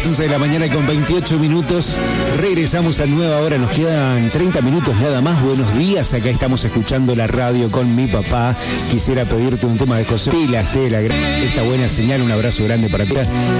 las 11 de la mañana con 28 minutos. Regresamos a Nueva Hora, nos quedan 30 minutos nada más. Buenos días, acá estamos escuchando la radio con mi papá. Quisiera pedirte un tema de José Estela, esta buena señal, un abrazo grande para ti.